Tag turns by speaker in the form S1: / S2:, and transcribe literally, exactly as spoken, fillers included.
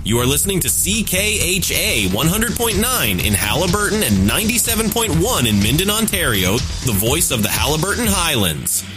S1: You are listening to C K H A one hundred point nine in Haliburton and ninety-seven point one in Minden, Ontario, the voice of the Haliburton Highlands.